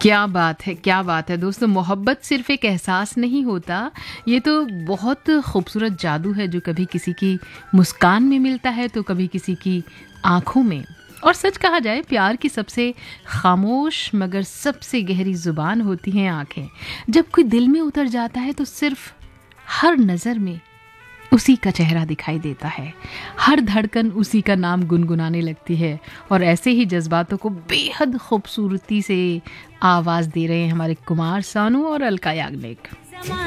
क्या बात है, क्या बात है दोस्तों। मोहब्बत सिर्फ़ एक एहसास नहीं होता, ये तो बहुत खूबसूरत जादू है जो कभी किसी की मुस्कान में मिलता है तो कभी किसी की आँखों में। और सच कहा जाए प्यार की सबसे ख़ामोश मगर सबसे गहरी ज़ुबान होती हैं आँखें। जब कोई दिल में उतर जाता है तो सिर्फ़ हर नज़र में उसी का चेहरा दिखाई देता है, हर धड़कन उसी का नाम गुनगुनाने लगती है। और ऐसे ही जज्बातों को बेहद खूबसूरती से आवाज़ दे रहे हैं हमारे कुमार सानू और अलका याग्निक।